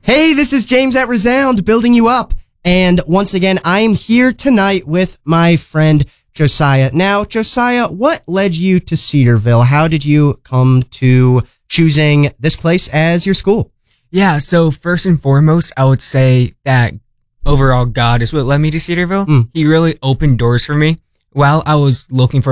Hey, this is James at Resound, building you up. And once again, I am here tonight with my friend Josiah. Now, Josiah, what led you to Cedarville? How did you come to choosing this place as your school? Yeah, so first and foremost, I would say that overall God is what led me to Cedarville. He really opened doors for me while I was looking for